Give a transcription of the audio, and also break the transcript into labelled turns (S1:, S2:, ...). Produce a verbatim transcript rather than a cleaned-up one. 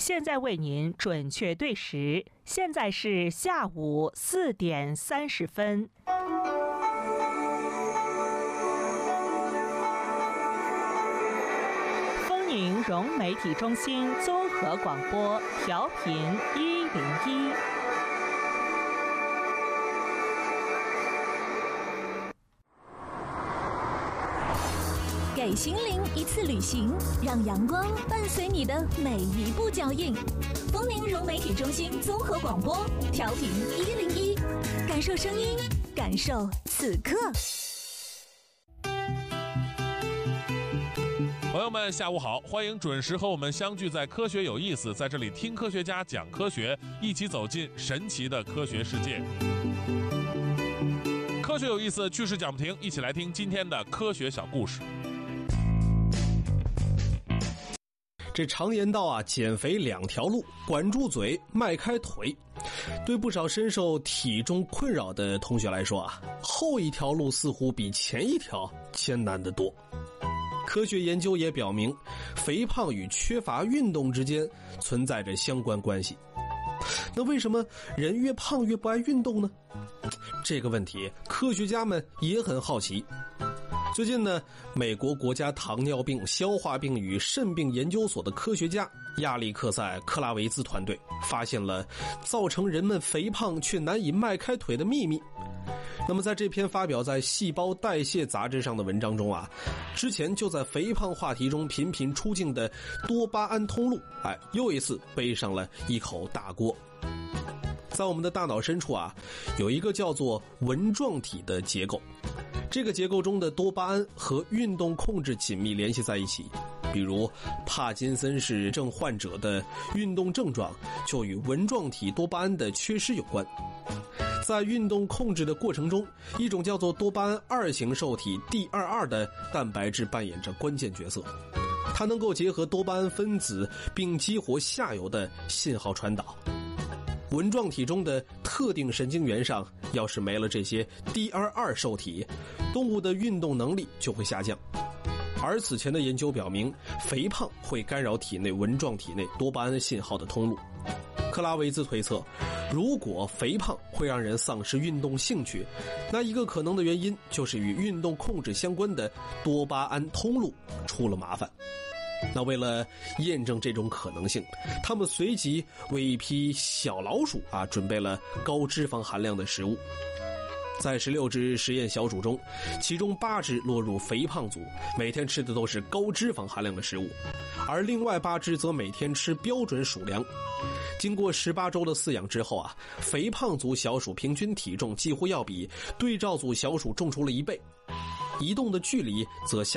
S1: 现在为您准确对时，现在是下午四点三十分。丰宁融媒体中心综合广播，调频一零一。
S2: 给心灵一次旅行，让阳光伴随你的每一步脚印。丰宁融媒体中心综合广播，调频一零一，感受声音，感受此刻。
S3: 朋友们，下午好，欢迎准时和我们相聚在科学有意思，在这里听科学家讲科学，一起走进神奇的科学世界。科学有意思，趣事讲不停，一起来听今天的科学小故事。
S4: 这常言道啊，减肥两条路，管住嘴，迈开腿。对不少深受体重困扰的同学来说啊，后一条路似乎比前一条艰难得多。科学研究也表明，肥胖与缺乏运动之间存在着相关关系。那为什么人越胖越不爱运动呢？这个问题科学家们也很好奇。最近呢，美国国家糖尿病、消化病与肾病研究所的科学家亚历克塞·克拉维兹团队发现了造成人们肥胖却难以迈开腿的秘密。那么在这篇发表在《细胞代谢》杂志上的文章中啊，之前就在肥胖话题中频频出镜的多巴胺通路，哎，又一次背上了一口大锅。在我们的大脑深处啊，有一个叫做纹状体的结构。这个结构中的多巴胺和运动控制紧密联系在一起，比如帕金森氏症患者的运动症状就与纹状体多巴胺的缺失有关。在运动控制的过程中，一种叫做多巴胺二型受体 D 二十二 的蛋白质扮演着关键角色，它能够结合多巴胺分子并激活下游的信号传导。纹状体中的特定神经元上要是没了这些 D 二十二 受体，动物的运动能力就会下降。而此前的研究表明，肥胖会干扰体内纹状体内多巴胺信号的通路。克拉维兹推测，如果肥胖会让人丧失运动兴趣，那一个可能的原因就是与运动控制相关的多巴胺通路出了麻烦。那为了验证这种可能性，他们随即为一批小老鼠啊准备了高脂肪含量的食物。在十六只实验小鼠中，其中八只落入肥胖组，每天吃的都是高脂肪含量的食物，而另外八只则每天吃标准鼠粮。经过十八周的饲养之后啊，肥胖组小鼠平均体重几乎要比对照组小鼠重出了一倍，移动的距离则下